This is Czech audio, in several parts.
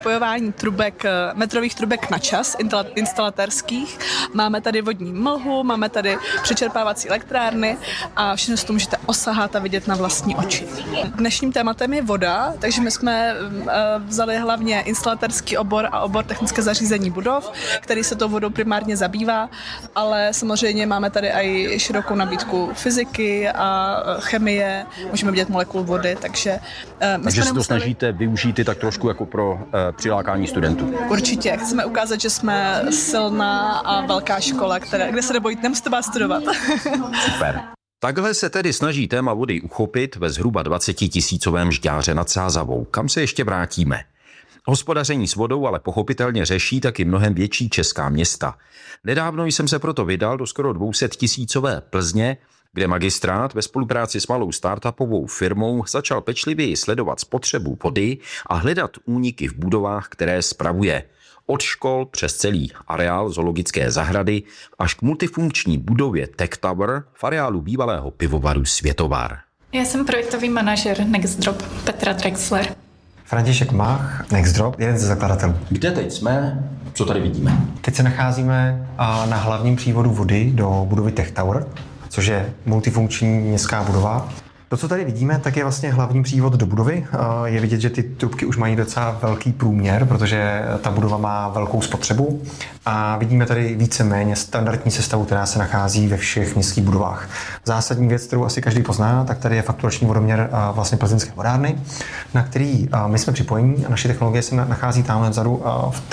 Spojování trubek, metrových trubek na čas, instalatérských. Máme tady vodní mlhu, máme tady přečerpávací elektrárny a všechno si to můžete osahat a vidět na vlastní oči. Dnešním tématem je voda, takže my jsme vzali hlavně instalatérský obor a obor technické zařízení budov, který se tou vodou primárně zabývá, ale samozřejmě máme tady i širokou nabídku fyziky a chemie, můžeme vidět molekul vody, takže Takže se to snažíte využít i tak trošku jako pro přilákání studentů. Určitě. Chceme ukázat, že jsme silná a velká škola, kde se nebojit, nemusíte bát studovat. Super. Takhle se tedy snaží téma vody uchopit ve zhruba 20 000 Žďáře nad Sázavou, kam se ještě vrátíme. Hospodaření s vodou ale pochopitelně řeší taky mnohem větší česká města. Nedávno jsem se proto vydal do skoro 200 000 Plzně, kde magistrát ve spolupráci s malou startupovou firmou začal pečlivěji sledovat spotřebu vody a hledat úniky v budovách, které spravuje. Od škol přes celý areál zoologické zahrady až k multifunkční budově Tech Tower v areálu bývalého pivovaru Světovar. Já jsem projektový manažer Nextdrop Petra Drexler. František Mach, Nextdrop, jeden ze zakladatelů. Kde teď jsme? Co tady vidíme? Teď se nacházíme na hlavním přívodu vody do budovy Tech Tower, což je multifunkční městská budova. To, co tady vidíme, tak je vlastně hlavní přívod do budovy. Je vidět, že ty trubky už mají docela velký průměr, protože ta budova má velkou spotřebu. A vidíme tady víceméně standardní sestavu, která se nachází ve všech městských budovách. Zásadní věc, kterou asi každý pozná, tak tady je fakturační vodoměr vlastně plzeňské vodárny, na který my jsme připojení a naše technologie se nachází tamhle vzadu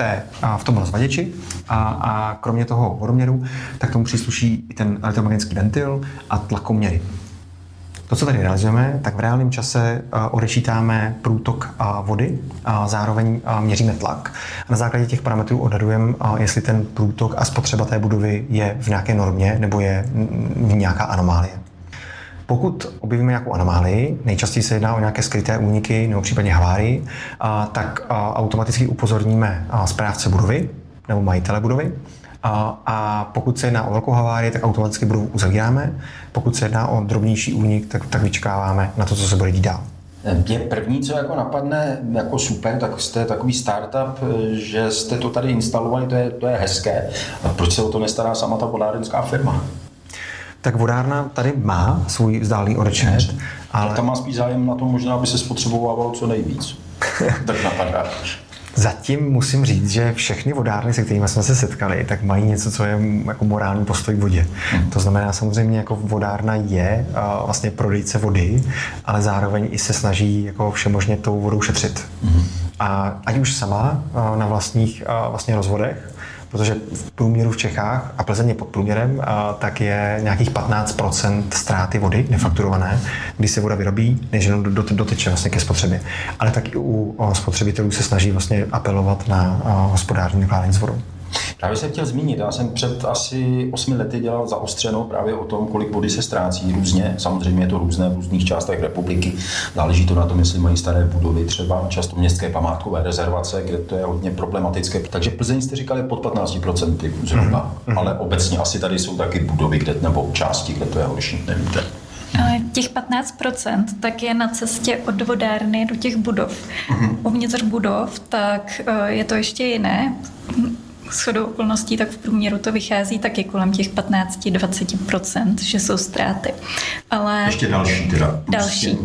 v tom rozvaděči. A kromě toho vodoměru, tak tomu přísluší i ten elektromagnetický ventil a tlakoměry. To, co tady realizujeme, tak v reálném čase odečítáme průtok vody a zároveň měříme tlak. A na základě těch parametrů odhadujeme, jestli ten průtok a spotřeba té budovy je v nějaké normě nebo je nějaká anomálie. Pokud objevíme nějakou anomálii, nejčastěji se jedná o nějaké skryté úniky nebo případně havárii, tak automaticky upozorníme správce budovy nebo majitele budovy. A pokud se jedná o velkou havárii, tak automaticky budovu uzavíráme. Pokud se jedná o drobnější únik, tak vyčkáváme na to, co se bude dít dál. Mě první, co jako napadne jako super, tak jste takový startup, že jste to tady instalovali, to je hezké. A proč se o to nestará sama ta vodárenská firma? Tak vodárna tady má svůj vzdálený odečet, ale tam má spíš zájem na tom možná, aby se spotřebovávalo co nejvíc. Tak napadá. Zatím musím říct, že všechny vodárny, se kterými jsme se setkali, tak mají něco, co je jako morální postoj k vodě. To znamená samozřejmě, jako vodárna je vlastně prodejce vody, ale zároveň i se snaží jako všemožně tou vodou šetřit. A ať už sama na vlastních vlastně rozvodech, protože v průměru v Čechách a Plzeň je pod průměrem, tak je nějakých 15% ztráty vody nefakturované, když se voda vyrobí, než jenom doteče vlastně ke spotřebě. Ale taky u spotřebitelů se snaží vlastně apelovat na hospodárné nakládání s vodou. Právě jsem chtěl zmínit, já jsem před asi 8 lety dělal zaostřenou právě o tom, kolik vody se ztrácí různě. Samozřejmě je to různé v různých částech republiky. Záleží to na tom, jestli mají staré budovy, třeba často městské památkové rezervace, kde to je hodně problematické. Takže Plzeň jste říkali pod 15% zhruba, ale obecně asi tady jsou taky budovy, nebo části, kde to je horší, nevíte. Ale těch 15% tak je na cestě od vodárny do těch budov. Uvnitř budov, tak je to ještě jiné. Shodou okolností, tak v průměru to vychází taky kolem těch 15-20%, že jsou ztráty. Ale ještě další teda. Další.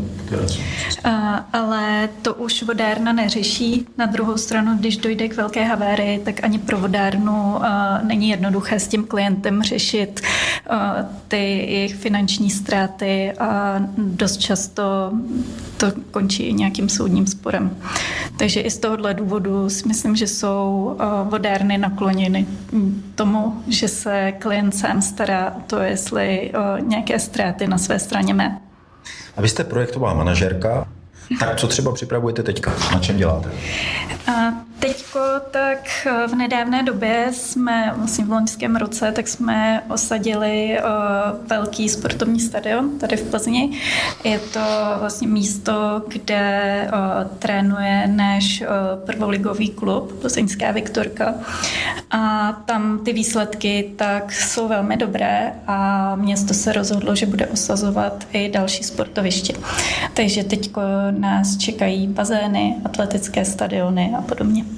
Ale to už vodárna neřeší. Na druhou stranu, když dojde k velké havárii, tak ani pro vodárnu není jednoduché s tím klientem řešit ty jejich finanční ztráty a dost často to končí nějakým soudním sporem. Takže i z tohohle důvodu si myslím, že jsou vodárny nakloněny tomu, že se klient sám stará o to, jestli nějaké ztráty na své straně má. A vy jste projektová manažerka, tak co třeba připravujete teďka? Na čem děláte? Teďko tak v nedávné době jsme, vlastně v loňském roce, tak jsme osadili velký sportovní stadion tady v Plzni. Je to vlastně místo, kde trénuje náš prvoligový klub, plzeňská Viktorka. A tam ty výsledky tak jsou velmi dobré a město se rozhodlo, že bude osazovat i další sportoviště. Takže teďko nás čekají bazény, atletické stadiony a podobně.